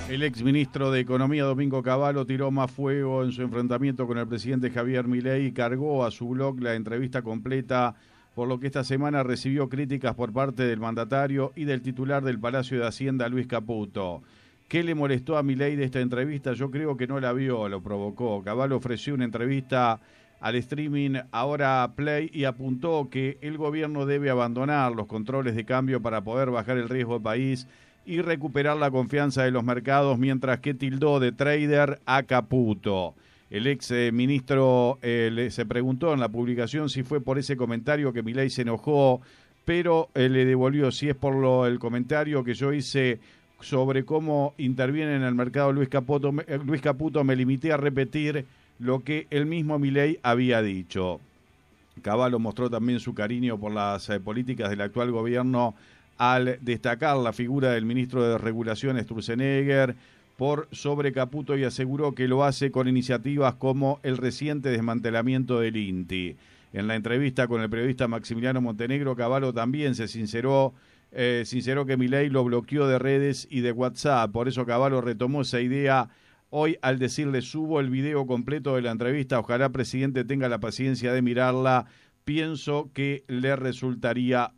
El exministro de Economía, Domingo Cavallo, tiró más fuego en su enfrentamiento con el presidente Javier Milei y cargó a su blog la entrevista completa, por lo que esta semana recibió críticas por parte del mandatario y del titular del Palacio de Hacienda, Luis Caputo. ¿Qué le molestó a Milei de esta entrevista? Yo creo que no la vio, lo provocó. Cavallo ofreció una entrevista al streaming Ahora Play y apuntó que el gobierno debe abandonar los controles de cambio para poder bajar el riesgo del país y recuperar la confianza de los mercados, mientras que tildó de trader a Caputo. El ex ministro se preguntó en la publicación si fue por ese comentario que Milei se enojó, pero le devolvió: si es por el comentario que yo hice sobre cómo interviene en el mercado Luis Caputo, me limité a repetir lo que el mismo Milei había dicho. Cavallo mostró también su cariño por las políticas del actual gobierno al destacar la figura del ministro de Regulación, Sturzenegger, por sobre Caputo, y aseguró que lo hace con iniciativas como el reciente desmantelamiento del INTI. En la entrevista con el periodista Maximiliano Montenegro, Cavallo también se sinceró que Milei lo bloqueó de redes y de WhatsApp. Por eso Cavallo retomó esa idea hoy al decirle: subo el video completo de la entrevista, ojalá presidente tenga la paciencia de mirarla, pienso que le resultará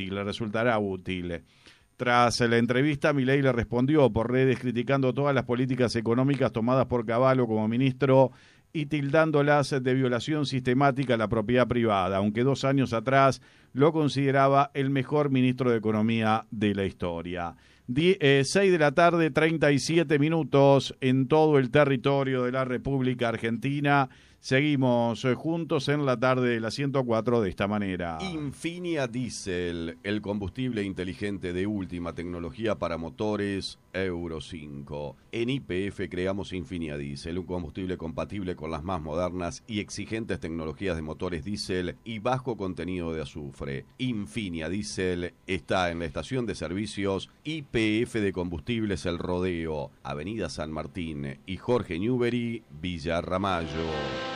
útil. Tras la entrevista, Milei le respondió por redes criticando todas las políticas económicas tomadas por Cavallo como ministro y tildándolas de violación sistemática a la propiedad privada, aunque 2 años atrás lo consideraba el mejor ministro de Economía de la historia. 6 de la tarde, 37 minutos en todo el territorio de la República Argentina. Seguimos juntos en la tarde de la 104 de esta manera. Infinia Diesel, el combustible inteligente de última tecnología para motores Euro 5. En YPF creamos Infinia Diesel, un combustible compatible con las más modernas y exigentes tecnologías de motores diésel y bajo contenido de azufre. Infinia Diesel está en la estación de servicios YPF de Combustibles El Rodeo, Avenida San Martín y Jorge Newbery, Villa Ramallo.